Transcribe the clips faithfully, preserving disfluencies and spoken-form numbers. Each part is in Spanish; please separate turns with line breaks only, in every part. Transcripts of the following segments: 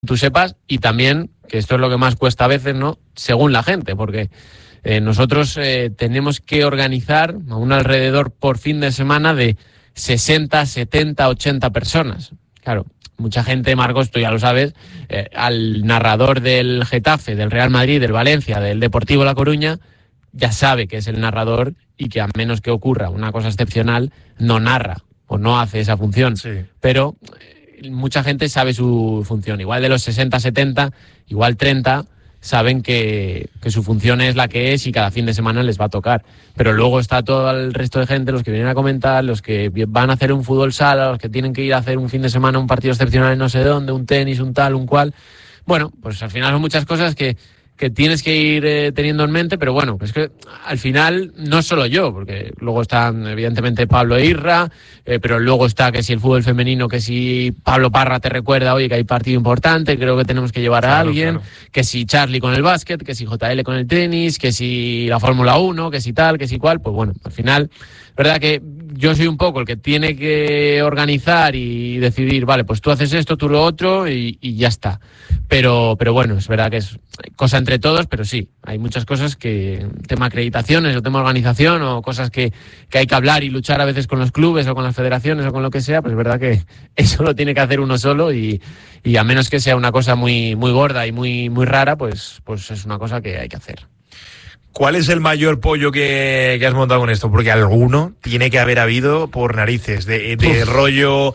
tú sepas, y también, que esto es lo que más cuesta a veces, ¿no? Según la gente, porque eh, nosotros eh, tenemos que organizar a un alrededor por fin de semana de sesenta, setenta, ochenta personas. Claro, mucha gente, Marcos, tú ya lo sabes, eh, al narrador del Getafe, del Real Madrid, del Valencia, del Deportivo La Coruña, ya sabe que es el narrador y que a menos que ocurra una cosa excepcional, no narra o no hace esa función.
Sí.
Pero eh, mucha gente sabe su función. Igual de los sesenta, setenta, igual treinta, saben que, que su función es la que es y cada fin de semana les va a tocar. Pero luego está todo el resto de gente, los que vienen a comentar, los que van a hacer un fútbol sala, los que tienen que ir a hacer un fin de semana un partido excepcional en no sé dónde, un tenis, un tal, un cual. Bueno, pues al final son muchas cosas que, que tienes que ir eh, teniendo en mente, pero bueno, pues que al final no solo yo, porque luego están evidentemente Pablo e Irra, eh, pero luego está que si el fútbol femenino, que si Pablo Parra te recuerda, oye, que hay partido importante, creo que tenemos que llevar a
Claro,
alguien,
claro.
que si Charlie con el básquet, que si J L con el tenis, que si la Fórmula uno, que si tal, que si cual, pues bueno, al final, verdad que yo soy un poco el que tiene que organizar y decidir, vale, pues tú haces esto, tú lo otro y, y ya está. Pero, pero bueno, es verdad que es cosa entre todos, pero sí, hay muchas cosas que, tema acreditaciones o tema organización o cosas que, que hay que hablar y luchar a veces con los clubes o con las federaciones o con lo que sea, pues es verdad que eso lo tiene que hacer uno solo y, y a menos que sea una cosa muy, muy gorda y muy, muy rara, pues, pues es una cosa que hay que hacer.
¿Cuál es el mayor pollo que, que has montado con esto? Porque alguno tiene que haber habido por narices, de, de rollo,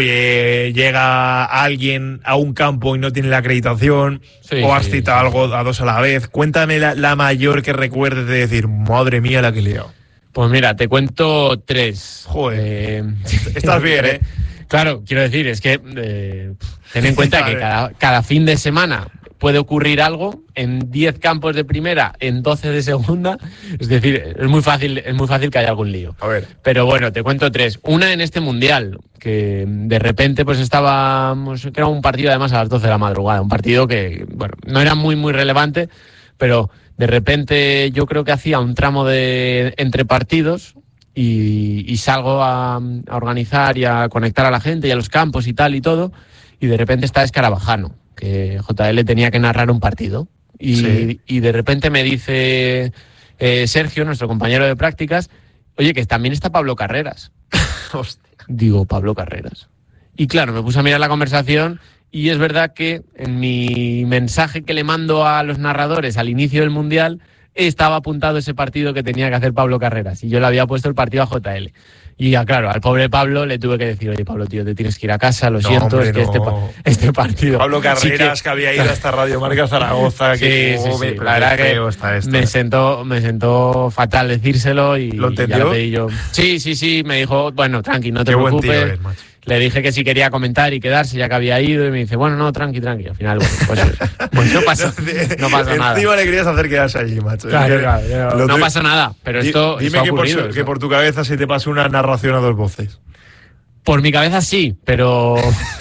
oye, llega alguien a un campo y no tiene la acreditación,
Sí,
o has
sí,
citado
sí.
algo a dos a la vez. Cuéntame la, la mayor que recuerdes de decir, madre mía la que he liado.
Pues mira, te cuento tres.
Joder,
Eh,
estás bien, ¿eh?
Claro, quiero decir, es que eh, ten en cuenta que cada, cada fin de semana puede ocurrir algo en diez campos de primera, en doce de segunda. Es decir, es muy fácil, es muy fácil que haya algún lío.
A ver.
Pero bueno, te cuento tres. Una en este mundial, que de repente pues estábamos, que era un partido además a las doce de la madrugada, un partido que, bueno, no era muy, muy relevante, pero de repente yo creo que hacía un tramo de entre partidos y, y salgo a, a organizar y a conectar a la gente y a los campos y tal y todo, y de repente está Escarabajano, que J L tenía que narrar un partido. Y,
Sí.
y de repente me dice eh, Sergio, nuestro compañero de prácticas, oye, que también está Pablo Carreras.
Hostia.
Digo, Pablo Carreras. Y claro, me puse a mirar la conversación y es verdad que en mi mensaje que le mando a los narradores al inicio del Mundial estaba apuntado ese partido que tenía que hacer Pablo Carreras y yo le había puesto el partido a J L. Y ya, claro, al pobre Pablo le tuve que decir, oye, Pablo, tío, te tienes que ir a casa, lo
No,
siento,
hombre,
es que
no.
este, pa- este partido...
Pablo Carreras,
sí
que... que había ido hasta Radio Marca Zaragoza.
Sí,
que,
sí,
oh,
sí.
pero
La
qué
verdad
feo
que
está esto,
me
eh.
sentó, me sentó fatal decírselo y
¿Lo entendió?
ya le pedí yo. Sí, sí, sí, me dijo, bueno, tranqui, no te
Qué buen tío
preocupes.
eres, macho.
Le dije que si quería comentar y quedarse ya que había ido y me dice, bueno, no, tranqui, tranqui. Al final, bueno, pues, pues no pasó, no pasó nada.
Encima le querías hacer quedarse allí, macho.
Claro,
Es que
claro,
lo
no
te-
pasa nada, pero
Di-
esto,
Dime
esto ha
que, por,
ocurrido,
su- que
esto.
por tu cabeza se te pasó una narración a dos voces.
Por mi cabeza sí, pero...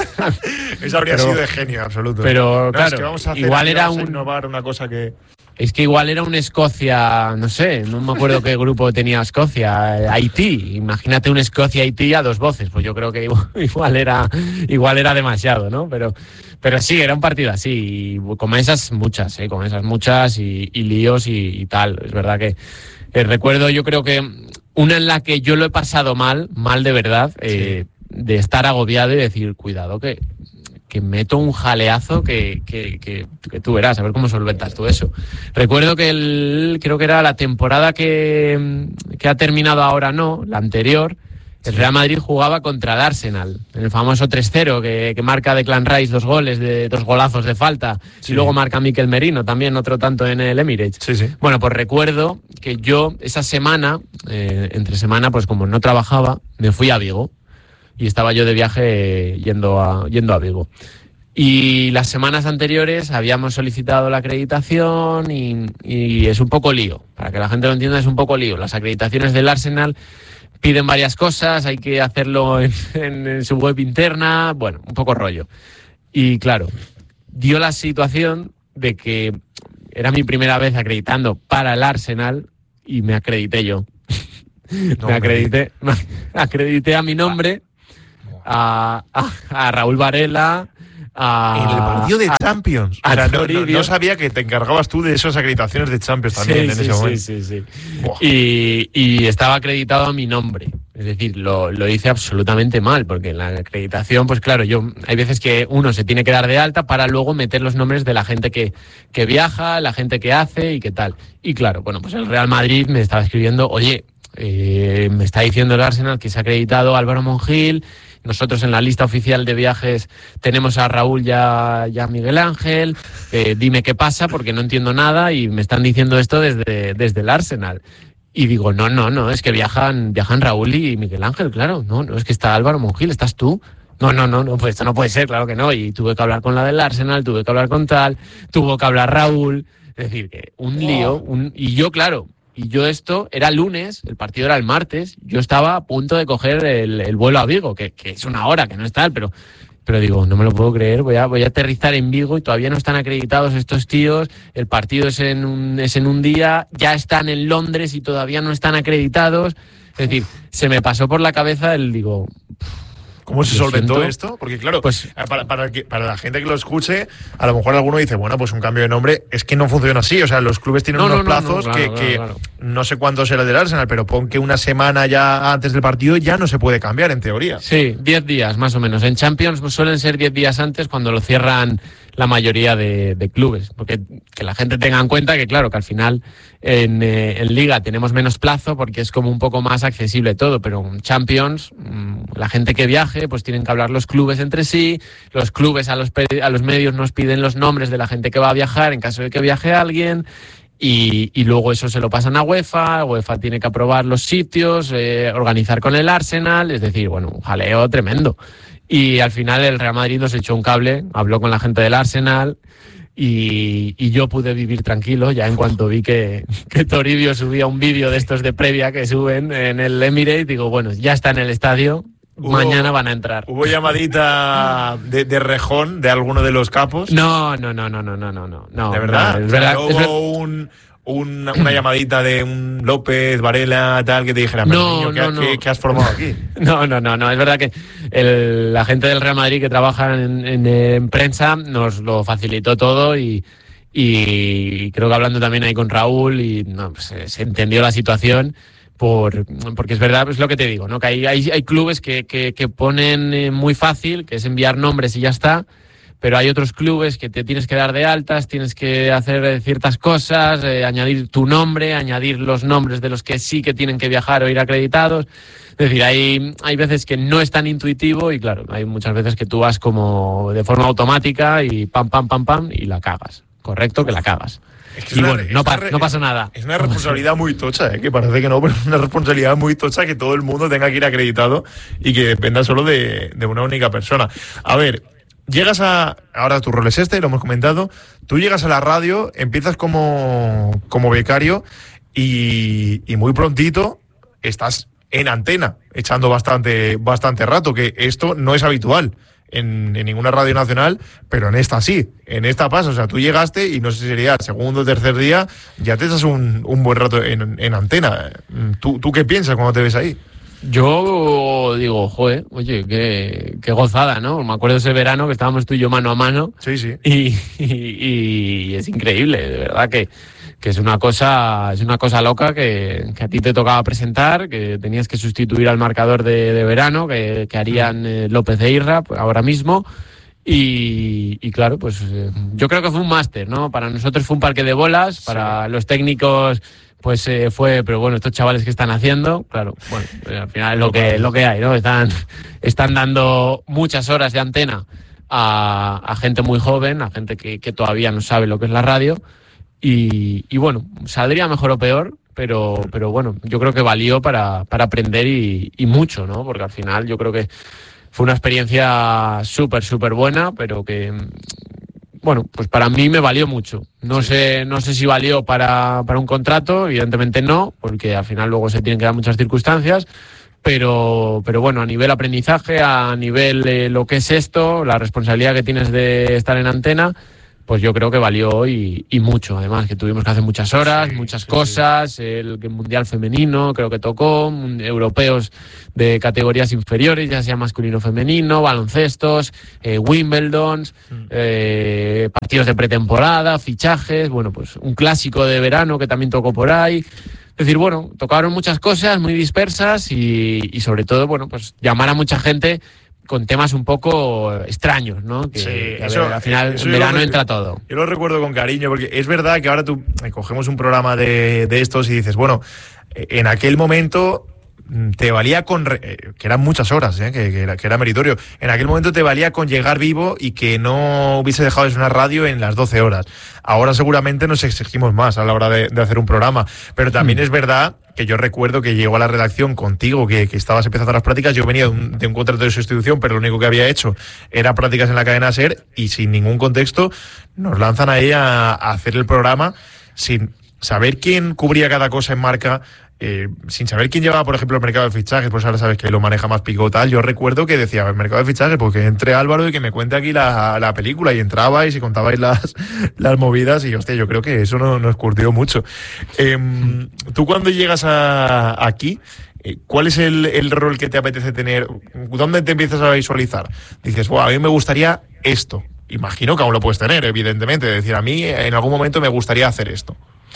Eso habría
Pero-
sido de genio absoluto.
pero,
No,
claro,
es que vamos a hacer
igual
aquí,
era
vamos a
un-
innovar una cosa que...
Es que igual era un Escocia, no sé, no me acuerdo qué grupo tenía Escocia, eh, Haití. Imagínate un Escocia-Haití a dos voces, pues yo creo que igual, igual era igual era demasiado, ¿no? Pero pero sí, era un partido así, y con esas muchas, ¿eh? Con esas muchas y, y líos y, y tal. Es verdad que eh, recuerdo, yo creo que una en la que yo lo he pasado mal, mal de verdad, eh, de estar agobiado y decir, cuidado que... que meto un jaleazo que, que, que, que tú verás, a ver cómo solventas tú eso. Recuerdo que el, creo que era la temporada que, que ha terminado ahora, no, la anterior, el Real Madrid jugaba contra el Arsenal, en el famoso tres cero que, que marca Declan Rice dos goles, de dos golazos de falta,
Sí.
y luego marca Mikel Merino también, otro tanto en el Emirates.
Sí, sí.
Bueno, pues recuerdo que yo esa semana, eh, entre semana, pues como no trabajaba, me fui a Vigo. Y estaba yo de viaje yendo a, yendo a Vigo. Y las semanas anteriores habíamos solicitado la acreditación y, y es un poco lío. Para que la gente lo entienda, es un poco lío. Las acreditaciones del Arsenal piden varias cosas, hay que hacerlo en, en, en su web interna, bueno, un poco rollo. Y claro, dio la situación de que era mi primera vez acreditando para el Arsenal y me acredité yo.
No,
me acredité, me acredité a mi nombre. A, a, a Raúl Varela, a...
En el partido de Champions.
A,
o sea,
a
no, no, no sabía que te encargabas tú de esas acreditaciones de Champions también
sí,
en
sí,
ese momento.
Sí, sí, sí. Y, y estaba acreditado a mi nombre. Es decir, lo, lo hice absolutamente mal, porque en la acreditación, pues claro, yo hay veces que uno se tiene que dar de alta para luego meter los nombres de la gente que, que viaja, la gente que hace y qué tal. Y claro, bueno, pues el Real Madrid me estaba escribiendo, oye, eh, me está diciendo el Arsenal que se ha acreditado Álvaro Monjil, nosotros en la lista oficial de viajes tenemos a Raúl y a, y a Miguel Ángel, eh, dime qué pasa porque no entiendo nada y me están diciendo esto desde, desde el Arsenal. Y digo, no, no, no, es que viajan, viajan Raúl y Miguel Ángel, claro, no, no, es que está Álvaro Monjil, estás tú. No, no, no, no, pues esto no puede ser, claro que no. Y tuve que hablar con la del Arsenal, tuve que hablar con tal, tuvo que hablar Raúl. Es decir, que un lío, un, y yo, claro, y yo esto, era lunes, el partido era el martes, yo estaba a punto de coger el, el vuelo a Vigo, que, que es una hora, que no es tal, pero... Pero digo, no me lo puedo creer, voy a, voy a aterrizar en Vigo y todavía no están acreditados estos tíos, el partido es en, un, es en un día, ya están en Londres y todavía no están acreditados. Es decir, se me pasó por la cabeza el, digo...
¿Cómo se solventó esto? Porque claro, pues, para, para, que, para la gente que lo escuche, a lo mejor alguno dice, bueno, pues un cambio de nombre, es que no funciona así. O sea, los clubes tienen no, unos no, plazos no, no, claro, que, que claro, claro. no sé cuánto será el del Arsenal, pero pon que una semana ya antes del partido ya no se puede cambiar, en teoría.
Sí, diez días más o menos. En Champions suelen ser diez días antes cuando lo cierran la mayoría de, de clubes. Porque que la gente tenga en cuenta que, claro, que al final en, eh, en Liga tenemos menos plazo porque es como un poco más accesible todo, pero en Champions, mmm, la gente que viaje, pues tienen que hablar los clubes entre sí, los clubes a los, a los medios nos piden los nombres de la gente que va a viajar en caso de que viaje alguien. Y, y luego eso se lo pasan a UEFA, UEFA tiene que aprobar los sitios, eh, organizar con el Arsenal, es decir, bueno, un jaleo tremendo. Y al final el Real Madrid nos echó un cable, habló con la gente del Arsenal y, y yo pude vivir tranquilo ya en cuanto vi que, que Toribio subía un vídeo de estos de previa que suben en el Emirates, digo, bueno, ya está en el estadio. Hubo, mañana van a entrar.
¿Hubo llamadita de, de rejón de alguno de los capos?
No, no, no, no, no, no, no, no.
¿De verdad?
No, es verdad,
¿No
es
hubo
verdad.
un, un, una llamadita de un López, Varela, tal, que te dijera,
no,
niño, ¿qué,
no, no.
¿qué, ¿qué has formado aquí?
No, no, no, no. Es verdad que el, la gente del Real Madrid que trabaja en, en, en prensa nos lo facilitó todo y, y creo que hablando también ahí con Raúl y no, pues, se entendió la situación. Por, porque es verdad, es lo que te digo, ¿no? Que hay, hay, hay clubes que, que, que ponen eh, muy fácil, que es enviar nombres y ya está, pero hay otros clubes que te tienes que dar de altas, tienes que hacer ciertas cosas, eh, añadir tu nombre, añadir los nombres de los que sí que tienen que viajar o ir acreditados. Es decir, hay, hay veces que no es tan intuitivo y claro, hay muchas veces que tú vas como de forma automática y pam, pam, pam, pam y la cagas. Correcto, que la cagas.
Es que
y
una,
bueno, no, pa
re,
no pasa nada.
Es una responsabilidad muy tocha, ¿eh? Que parece que no, pero es una responsabilidad muy tocha que todo el mundo tenga que ir acreditado y que dependa solo de, de una única persona. A ver, llegas a... Ahora tu rol es este, lo hemos comentado. Tú llegas a la radio, empiezas como, como becario y, y muy prontito estás en antena, echando bastante, bastante rato, que esto no es habitual. En, en ninguna radio nacional, pero en esta sí, en esta pasa, o sea, tú llegaste y no sé si sería segundo o tercer día, ya te echas un, un buen rato en, en antena. ¿Tú, ¿Tú qué piensas cuando te ves ahí?
Yo digo, joder, oye, qué, qué gozada, ¿no? Me acuerdo ese verano que estábamos tú y yo mano a mano.
Sí, sí.
Y, y, y es increíble, de verdad que, que es una cosa, es una cosa loca que, que a ti te tocaba presentar, que tenías que sustituir al marcador de, de verano, que, que harían eh, López e Irra pues, ahora mismo. Y, y claro, pues eh, yo creo que fue un máster, ¿no? Para nosotros fue un parque de bolas, para sí. Los técnicos pues eh, fue, pero bueno, estos chavales que están haciendo, claro, bueno, eh, al final es lo que, lo que hay, ¿no? Están, están dando muchas horas de antena a, a gente muy joven, a gente que, que todavía no sabe lo que es la radio. Y, y bueno, saldría mejor o peor, pero, pero bueno, yo creo que valió para, para aprender y, y mucho, ¿no? Porque al final yo creo que fue una experiencia súper, súper buena, pero que, bueno, pues para mí me valió mucho. No sé, no sé si valió para, para un contrato, evidentemente no, porque al final luego se tienen que dar muchas circunstancias, pero, pero bueno, a nivel aprendizaje, a nivel eh, lo que es esto, la responsabilidad que tienes de estar en antena, pues yo creo que valió y, y mucho, además, que tuvimos que hacer muchas horas, sí, muchas sí, cosas, sí. El Mundial Femenino creo que tocó, europeos de categorías inferiores, ya sea masculino o femenino, baloncestos, eh, Wimbledon, mm. eh, partidos de pretemporada, fichajes, bueno, pues un clásico de verano que también tocó por ahí. Es decir, bueno, tocaron muchas cosas muy dispersas y, y sobre todo, bueno, pues llamar a mucha gente con temas un poco extraños, ¿no? Que,
sí,
que
eso,
ver, al final
eso
en verano
lo,
entra todo.
Yo lo recuerdo con cariño, porque es verdad que ahora tú cogemos un programa de, de estos y dices, bueno, en aquel momento te valía con, que eran muchas horas, ¿eh? que, que, era, que era meritorio, en aquel momento te valía con llegar vivo y que no hubiese dejado de sonar radio en las doce horas. Ahora seguramente nos exigimos más a la hora de, de hacer un programa, pero también mm. es verdad que yo recuerdo que llegó a la redacción contigo, que, que estabas empezando las prácticas, yo venía de un, de un contrato de sustitución, pero lo único que había hecho era prácticas en la cadena SER y sin ningún contexto nos lanzan ahí a, a hacer el programa sin saber quién cubría cada cosa en marca, Eh, sin saber quién llevaba, por ejemplo, el mercado de fichajes, pues ahora sabes que lo maneja más Pico tal. Yo recuerdo que decía, el mercado de fichajes, porque entre Álvaro y que me cuente aquí la, la película, y entrabais y contabais las, las movidas y, hostia, yo creo que eso no, nos curtió mucho. Eh, tú cuando llegas a, aquí, ¿cuál es el, el rol que te apetece tener? ¿Dónde te empiezas a visualizar? Dices, wow, a mí me gustaría esto. Imagino que aún lo puedes tener, evidentemente. Es decir, a mí en algún momento me gustaría hacer esto.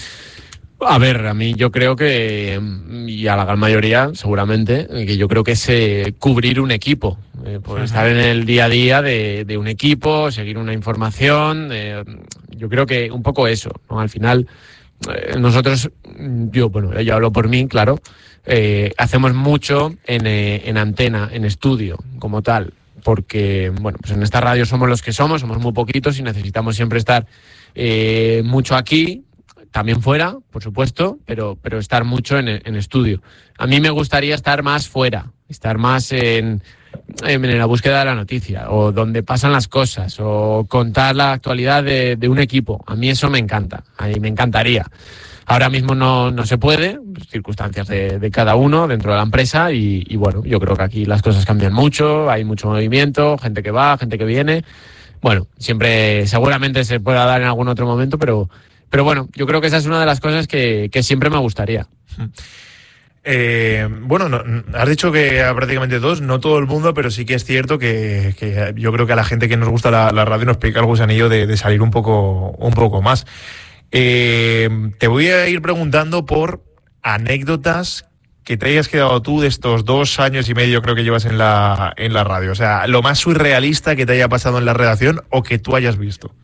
A ver, a mí yo creo que, y a la gran mayoría seguramente, que yo creo que es eh, cubrir un equipo, eh, por uh-huh. estar en el día a día de, de un equipo, seguir una información, eh, yo creo que un poco eso, ¿no? Al final, eh, nosotros, yo, bueno, yo hablo por mí, claro, eh, hacemos mucho en, eh, en antena, en estudio, como tal, porque, bueno, pues en esta radio somos los que somos, somos muy poquitos y necesitamos siempre estar eh, mucho aquí, también fuera, por supuesto, pero, pero estar mucho en, en estudio. A mí me gustaría estar más fuera, estar más en, en la búsqueda de la noticia, o donde pasan las cosas, o contar la actualidad de, de un equipo. A mí eso me encanta, a mí me encantaría. Ahora mismo no, no se puede, circunstancias de, de cada uno dentro de la empresa, y, y bueno, yo creo que aquí las cosas cambian mucho, hay mucho movimiento, gente que va, gente que viene. Bueno, siempre, seguramente se pueda dar en algún otro momento, pero... Pero bueno, yo creo que esa es una de las cosas que, que siempre me gustaría.
Eh, bueno, no, has dicho que a prácticamente dos, no todo el mundo, pero sí que es cierto que, que yo creo que a la gente que nos gusta la, la radio nos pica el gusanillo de, de salir un poco, un poco más. Eh, te voy a ir preguntando por anécdotas que te hayas quedado tú de estos dos años y medio creo que llevas en la, en la radio. O sea, lo más surrealista que te haya pasado en la redacción o que tú hayas visto.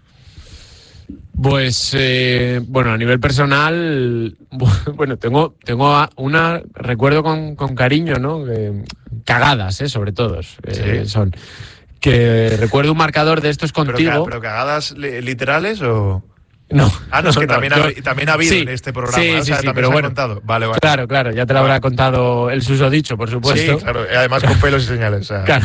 Pues, eh, bueno, a nivel personal, bueno, tengo tengo una, recuerdo con, con cariño, ¿no? Eh, cagadas, ¿eh? Sobre todo, eh, sí. Son. Que recuerdo un marcador de estos contigo.
¿Pero, pero cagadas literales o...?
No.
Ah, no, es que
no,
también,
yo,
ha, también ha habido
sí,
en este programa.
Sí,
o sea,
sí, sí,
pero bueno.
Contado.
Vale, vale.
Claro, claro, ya te lo vale. habrá contado el susodicho, por supuesto.
Sí, claro, además con pelos y señales. O sea.
Claro.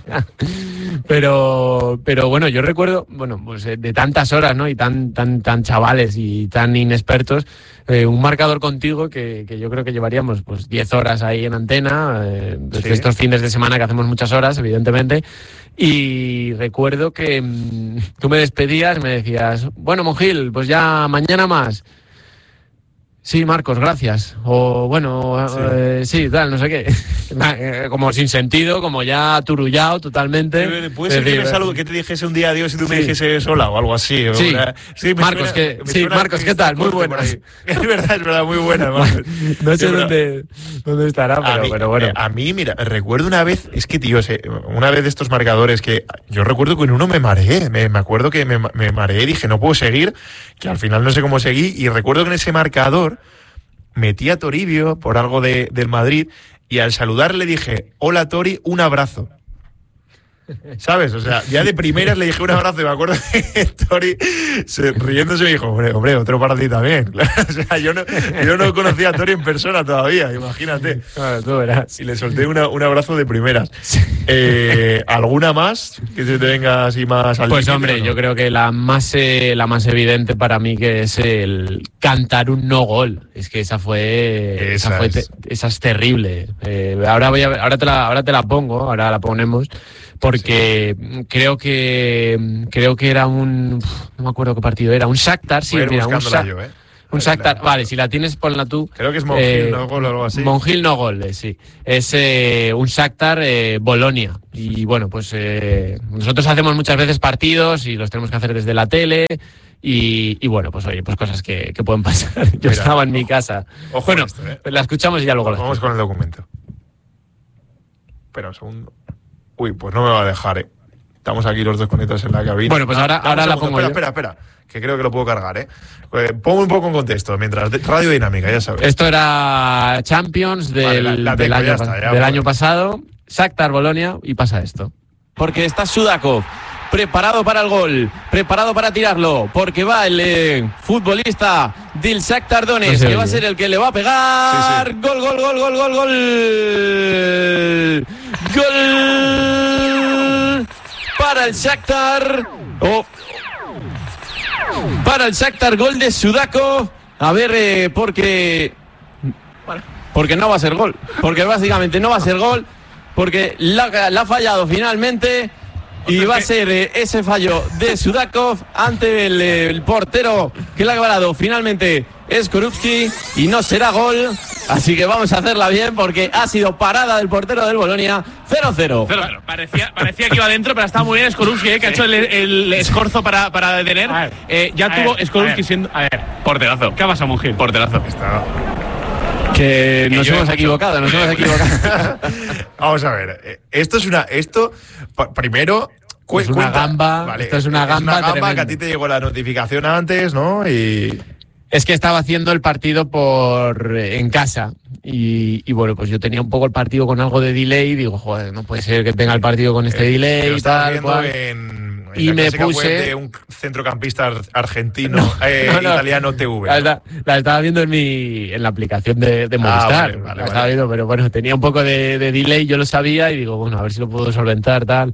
pero, pero bueno, yo recuerdo, bueno, pues de tantas horas, ¿no? Y tan, tan, tan chavales y tan inexpertos, eh, un marcador contigo que, que yo creo que llevaríamos pues diez horas ahí en antena, eh, desde sí. estos fines de semana que hacemos muchas horas, evidentemente. Y recuerdo que mmm, tú me despedías, me decías, bueno, Mongil, pues ya mañana más. Sí, Marcos, gracias. O bueno, sí, eh, sí tal, no sé qué. Como sin sentido, como ya aturullado totalmente.
¿Puede ser que, me saludo, que te dijese un día adiós y tú sí. me dijese hola o algo así? O
sí,
una...
sí Marcos, suena, que, sí, Marcos ¿qué tal? Muy buenas.
Es verdad, es verdad, muy buena. Marcos.
No sé dónde, dónde estará, pero,
a mí,
pero bueno.
A mí, mira, recuerdo una vez, es que tío, una vez de estos marcadores que yo recuerdo que en uno me mareé, me, me acuerdo que me, me mareé y dije, no puedo seguir, que al final no sé cómo seguí, y recuerdo que en ese marcador metí a Toribio por algo de, del Madrid y al saludar le dije, hola Tori, un abrazo. ¿Sabes? O sea, ya de primeras le dije un abrazo y me acuerdo que Tori se, riéndose me dijo, hombre, hombre, otro para ti también. O sea, yo no, yo no conocía a Tori en persona todavía, imagínate.
Claro, tú verás.
Y le solté una, un abrazo de primeras. Eh, ¿Alguna más que se te venga así más al
Pues
límite,
hombre,
no?
yo creo que la más, eh, la más evidente para mí que es el cantar un no gol. Es que esa fue, esa, esa, fue te, esa es terrible. Eh, ahora voy a, ahora te la, ahora te la pongo, ahora la ponemos. porque sí. creo que creo que era un, no me acuerdo qué partido era, un Shakhtar, sí, mira, un Shakhtar. Yo, ¿eh? Un Shakhtar, vale, si la tienes, ponla tú.
Creo que es Monjil eh, no gol o algo así.
Monjil no gol, sí. Es eh, un Shakhtar eh, Bolonia. Y bueno, pues eh, nosotros hacemos muchas veces partidos y los tenemos que hacer desde la tele. Y, y bueno, pues oye, pues cosas que, que pueden pasar. Yo Mira, estaba en ojo, mi casa.
Ojo
bueno,
esto, ¿eh?
la escuchamos y ya luego la
Vamos con el documento. Espera un segundo. Uy, pues no me va a dejar, ¿eh? Estamos aquí los dos conectados en la cabina.
Bueno, pues ahora, ah, ahora la pongo
espera,
yo.
Espera, espera, que creo que lo puedo cargar, ¿eh? Pues pongo un poco en contexto, mientras... De, Radio Dinámica, ya sabes.
Esto era Champions del, vale, la, la del, año, está, ya, del año pasado. Shakhtar Bolonia y pasa esto. Porque está Sudakov preparado para el gol, preparado para tirarlo, porque va el eh, futbolista del Shakhtar Donetsk, no que va a ser el que le va a pegar. Sí, sí. Gol, gol, gol, gol, gol, gol. Gol para el Shakhtar. Oh. Para el Shakhtar, gol de Sudakov. A ver, eh, porque... Porque no va a ser gol. Porque básicamente no va a ser gol. Porque la, la ha fallado finalmente. Y va a ser eh, ese fallo de Sudakov ante el, el portero que le ha parado finalmente Skorupski. Y no será gol. Así que vamos a hacerla bien porque ha sido parada del portero del Bolonia. cero cero.
Parecía, parecía que iba dentro, pero estaba muy bien Skorupski, eh, que ha hecho el, el escorzo para, para detener. Ver, eh, ya tuvo Skorupski siendo...
A ver, porterazo.
¿Qué pasa, Monjil?
Porterazo.
Está...
Que nos hemos equivocado, nos hemos equivocado.
Vamos a ver, esto es una... Esto, primero...
Cu- es una cuenta, gamba,
vale,
esto es una gamba,
es una gamba que a ti te llegó la notificación antes, ¿no? Y...
Es que estaba haciendo el partido por en casa y, y bueno, pues yo tenía un poco el partido con algo de delay y digo, joder, no puede ser que tenga el partido con este eh, delay y tal, cual.
En, en
y
la
me puse
web de un centrocampista argentino, no, eh, no, no, italiano T V.
La, la, la estaba viendo en mi en la aplicación de, de Movistar. Ah, vale, vale, la vale. estaba viendo, pero bueno, tenía un poco de, de delay, yo lo sabía y digo, bueno, a ver si lo puedo solventar, tal.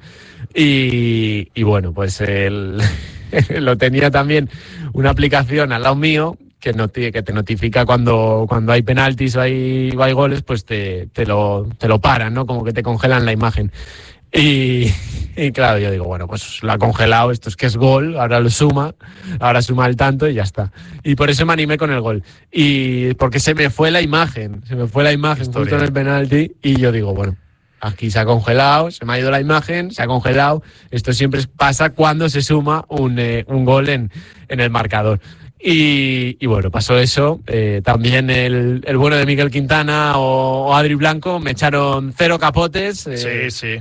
Y, y bueno, pues el, lo tenía también una aplicación al lado mío que, noti- que te notifica cuando, cuando hay penaltis o hay, o hay goles, pues te, te, lo, te lo paran, ¿no? Como que te congelan la imagen. Y, y claro, yo digo, bueno, pues lo ha congelado, esto es que es gol, ahora lo suma, ahora suma el tanto y ya está. Y por eso me animé con el gol. Y porque se me fue la imagen, se me fue la imagen Historia. justo en el penalti y yo digo, bueno, aquí se ha congelado, se me ha ido la imagen, se ha congelado. Esto siempre pasa cuando se suma un, eh, un gol en, en el marcador. Y, y bueno, pasó eso. Eh, también el, el bueno de Miguel Quintana o, o Adri Blanco me echaron cero capotes.
Eh, sí, sí.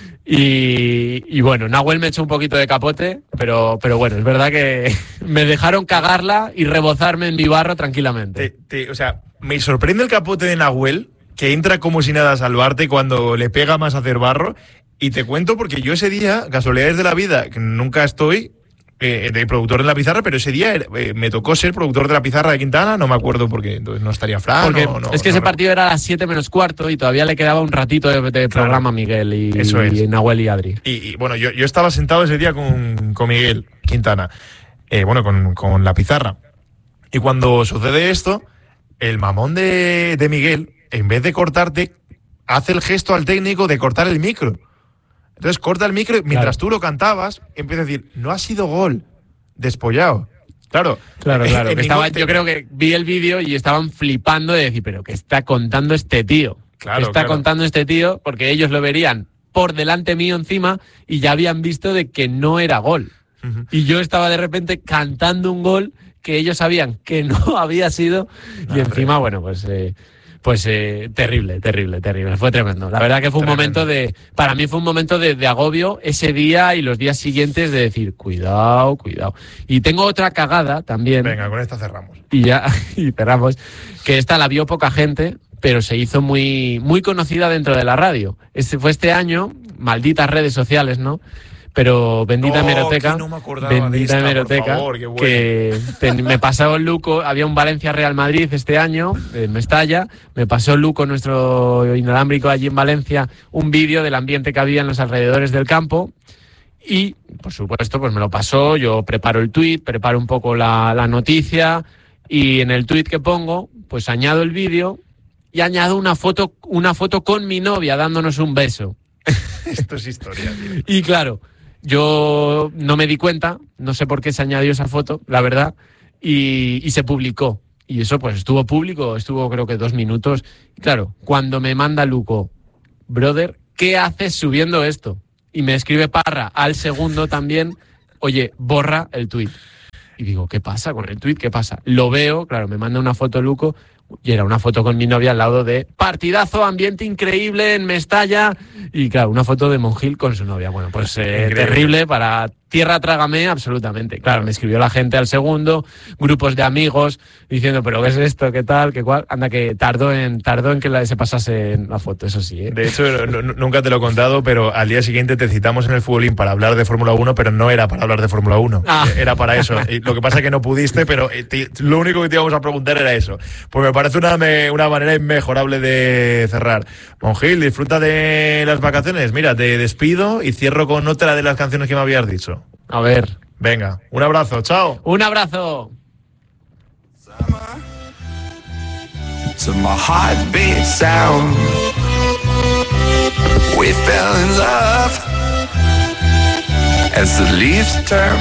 Y, y bueno, Nahuel me echó un poquito de capote, pero, pero bueno, es verdad que me dejaron cagarla y rebozarme en mi barro tranquilamente.
Te, te, o sea, me sorprende el capote de Nahuel, que entra como si nada a salvarte cuando le pega más a hacer barro. Y te cuento porque yo ese día, casualidades de la vida, que nunca estoy eh, de productor en la pizarra, pero ese día eh, me tocó ser productor de la pizarra de Quintana, no me acuerdo porque entonces no estaría Fran.
Porque
no, no,
es que
no,
ese
no.
partido era a las siete menos cuarto y todavía le quedaba un ratito de, de claro, programa a Miguel y, eso es. y Nahuel y Adri.
Y, y bueno, yo, yo estaba sentado ese día con, con Miguel Quintana, eh, bueno, con, con la pizarra. Y cuando sucede esto, el mamón de, de Miguel, en vez de cortarte, hace el gesto al técnico de cortar el micro. Entonces corta el micro y mientras claro. tú lo cantabas, empieza a decir, no ha sido gol, despollado. Claro,
claro, claro. Que estaba, yo creo que vi el vídeo y estaban flipando de decir, pero ¿qué está contando este tío?
Claro,
¿Qué está
claro.
contando este tío? Porque ellos lo verían por delante mío encima y ya habían visto de que no era gol. Uh-huh. Y yo estaba de repente cantando un gol que ellos sabían que no había sido no, y encima, hombre. bueno, pues... Eh, Pues eh, terrible, terrible, terrible. Fue tremendo. La verdad que fue un tremendo. momento de... Para mí fue un momento de, de agobio ese día y los días siguientes de decir, cuidado, cuidado. Y tengo otra cagada también.
Venga, con esta cerramos.
Y ya, y cerramos. Que esta la vio poca gente, pero se hizo muy, muy conocida dentro de la radio. Este fue este año, malditas redes sociales, ¿no? Pero bendita
oh,
hemeroteca,
no me
bendita hemeroteca,
favor, bueno.
que te, me pasó el Luco, había un Valencia-Real Madrid este año, en Mestalla, me pasó Luco, nuestro inalámbrico allí en Valencia, un vídeo del ambiente que había en los alrededores del campo y, por supuesto, pues me lo pasó, yo preparo el tuit, preparo un poco la, la noticia y en el tuit que pongo, pues añado el vídeo y añado una foto, una foto con mi novia dándonos un beso.
Esto es historia, tío.
Y claro, yo no me di cuenta, no sé por qué se añadió esa foto, la verdad, y, y se publicó. Y eso pues estuvo público, estuvo creo que dos minutos. Y claro, cuando me manda Luco, brother, ¿qué haces subiendo esto? Y me escribe Parra al segundo también, oye, borra el tuit. Y digo, ¿qué pasa con el tuit? ¿Qué pasa? Lo veo, claro, me manda una foto Luco y era una foto con mi novia al lado de partidazo, ambiente increíble en Mestalla. Y claro, una foto de Monjil con su novia. Bueno, pues eh, terrible para tierra trágame absolutamente. Claro, me escribió la gente al segundo, grupos de amigos diciendo, pero ¿qué es esto? ¿Qué tal? ¿Qué cual? Anda, que tardó en tardó en que la, se pasase la foto, eso sí, ¿eh?
De hecho, no, no, nunca te lo he contado, pero al día siguiente te citamos en el Futbolín para hablar de Fórmula uno, pero no era para hablar de Fórmula uno. Ah. Era para eso. Y lo que pasa es que no pudiste, pero te, lo único que te íbamos a preguntar era eso. Pues me parece una, una manera inmejorable de cerrar. Monjil, disfruta de las vacaciones. Mira, te despido y cierro con otra de las canciones que me habías dicho.
A ver.
Venga, un abrazo, chao.
Un abrazo.
To my heartbeat sound, we fell in love as the leaves turn